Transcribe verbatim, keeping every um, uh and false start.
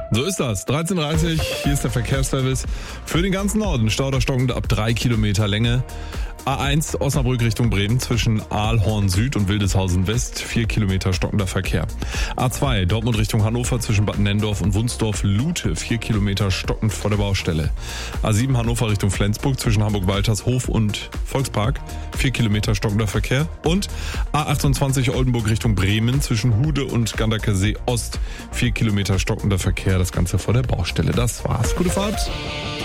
So ist das. dreizehn Uhr dreißig, hier ist der Verkehrsservice für den ganzen Norden. Stau oder stockend ab drei Kilometer Länge. A eins Osnabrück Richtung Bremen zwischen Aalhorn Süd und Wildeshausen West, vier Kilometer stockender Verkehr. A zwei Dortmund Richtung Hannover zwischen Bad Nennendorf und Wunsdorf-Lute, vier Kilometer stockend vor der Baustelle. A sieben Hannover Richtung Flensburg zwischen Hamburg-Waltershof und Volkspark, vier Kilometer stockender Verkehr. Und A achtundzwanzig Oldenburg Richtung Bremen zwischen Hude und Ganderkesee Ost, vier Kilometer stockender Verkehr, das Ganze vor der Baustelle. Das war's. Gute Fahrt.